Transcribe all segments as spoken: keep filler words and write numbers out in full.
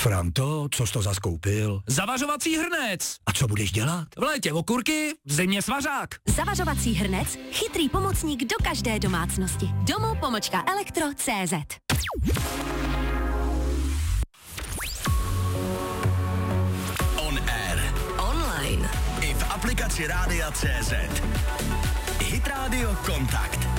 Franto, co jsi to zaskoupil? Zavařovací hrnec. A co budeš dělat? V létě okurky, v zimě svařák. Zavařovací hrnec, chytrý pomocník do každé domácnosti. Domů pomočka elektro tečka cé zet. On air. Online. I v aplikaci Rádia tečka cé zet. Hit Radio Kontakt.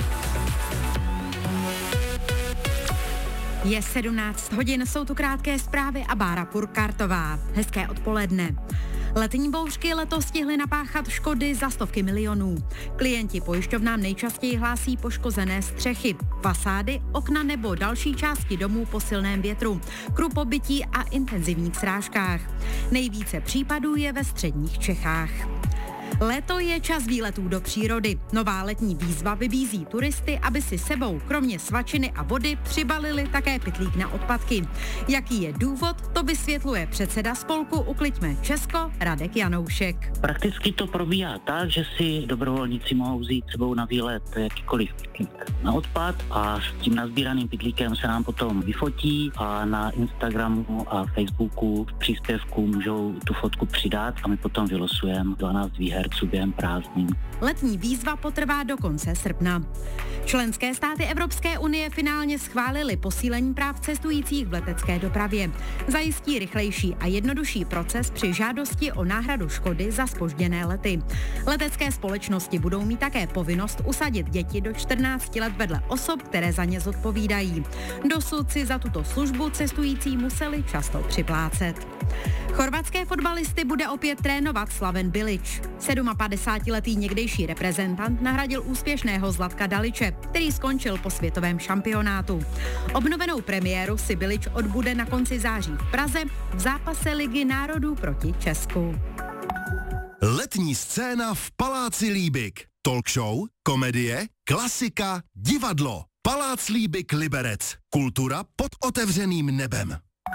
Je sedmnáct hodin, jsou tu krátké zprávy a Bára Purkartová. Hezké odpoledne. Letní bouřky letos stihly napáchat škody za stovky milionů. Klienti pojišťovnám nejčastěji hlásí poškozené střechy, fasády, okna nebo další části domů po silném větru, krupobytí a intenzivních srážkách. Nejvíce případů je ve středních Čechách. Léto je čas výletů do přírody. Nová letní výzva vybízí turisty, aby si sebou kromě svačiny a vody přibalili také pytlík na odpadky. Jaký je důvod, to vysvětluje předseda spolku Ukliďme Česko Radek Janoušek. Prakticky to probíhá tak, že si dobrovolníci mohou vzít sebou na výlet jakýkoliv pytlík na odpad a s tím nazbíraným pytlíkem se nám potom vyfotí a na Instagramu a Facebooku v příspěvku můžou tu fotku přidat a my potom vylosujeme dvanáct výher během prázdnin. Letní výzva potrvá do konce srpna. Členské státy Evropské unie finálně schválily posílení práv cestujících v letecké dopravě. Zajistí rychlejší a jednodušší proces při žádosti o náhradu škody za zpožděné lety. Letecké společnosti budou mít také povinnost usadit děti do čtrnácti let vedle osob, které za ně zodpovídají. Dosud si za tuto službu cestující museli často připlácet. Chorvatské fotbalisty bude opět trénovat Slaven Bilić. padesátidvouletý někdejší reprezentant nahradil úspěšného Zlatka Daliče, který skončil po světovém šampionátu. Obnovenou premiéru si Bilić odbude na konci září v Praze v zápase Ligy národů proti Česku. Letní scéna v Paláci Líbik. Talk show, komedie, klasika, divadlo. Palác Líbik Liberec. Kultura pod otevřeným nebem.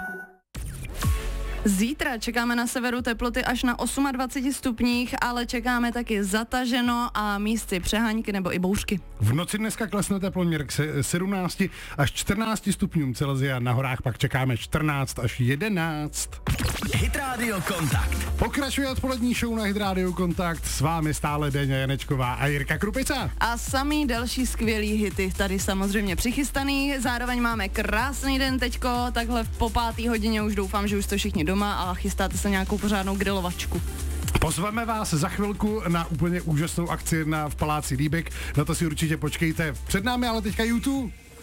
Zítra čekáme na severu teploty až na dvacet osm stupních, ale čekáme taky zataženo a místy přehánky nebo i bouřky. V noci dneska klesne teploměr k sedmnácti až čtrnácti stupňům Celsia, na horách pak čekáme čtrnáct až jedenáct. Hit Radio Kontakt. Pokračuje odpolední show na Hit Radio Kontakt, s vámi stále Deňa Janečková a Jirka Krupica. A samý další skvělý hity tady samozřejmě přichystaný, zároveň máme krásný den teďko, takhle po pátý hodině už doufám, že už jste všichni doma a chystáte se nějakou pořádnou grilovačku. Pozveme vás za chvilku na úplně úžasnou akci na v Paláci Líbik, na to si určitě počkejte. Před námi ale teďka YouTube.